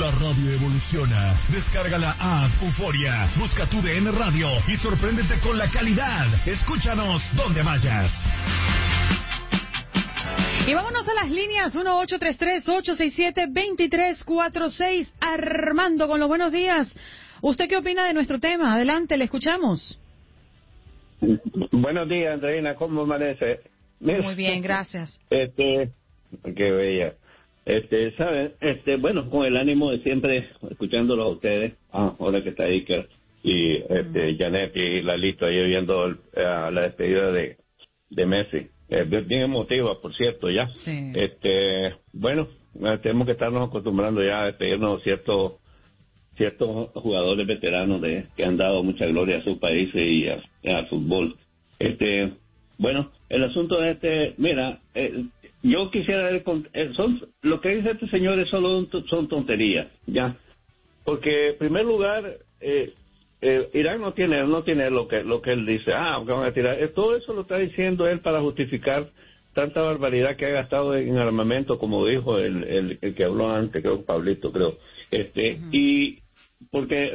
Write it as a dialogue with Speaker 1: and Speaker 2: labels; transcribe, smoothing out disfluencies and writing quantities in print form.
Speaker 1: La radio evoluciona. Descarga la app Euforia. Busca tu DN Radio y sorpréndete con la calidad. Escúchanos donde vayas.
Speaker 2: Y vámonos a las líneas 1-833-867-2346. Armando, con los buenos días. ¿Usted qué opina de nuestro tema? Adelante, le escuchamos.
Speaker 3: Buenos días, Andreina, ¿cómo amanece?
Speaker 2: Muy bien, gracias.
Speaker 3: Qué bella. ¿Saben? Bueno, con el ánimo de siempre escuchándolo a ustedes, ahora que está Iker y Janet y Lalito ahí viendo la despedida de Messi. Bien emotiva, por cierto, ya.
Speaker 2: Sí.
Speaker 3: Bueno, tenemos que estarnos acostumbrando ya a despedirnos ciertos jugadores veteranos que han dado mucha gloria a sus países y al fútbol. Bueno, el asunto de mira, yo quisiera ver lo que dice este señor es solo son tonterías, ya, porque en primer lugar Irán no tiene lo que él dice, aunque van a tirar, todo eso lo está diciendo él para justificar tanta barbaridad que ha gastado en armamento, como dijo el que habló antes, creo Pablito, y porque